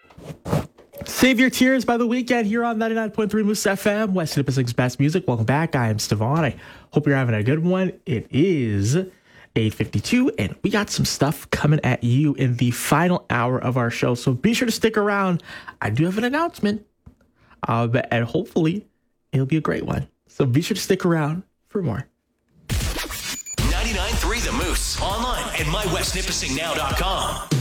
Save your tears by the weekend here on 99.3 Moose FM, West Nipissing's best music. Welcome back. I am Stefan. I hope you're having a good one. It is 8:52, and we got some stuff coming at you in the final hour of our show. So be sure to stick around. I do have an announcement, and hopefully it'll be a great one. So be sure to stick around for more. 99.3 The Moose, online at mywestnipissingnow.com.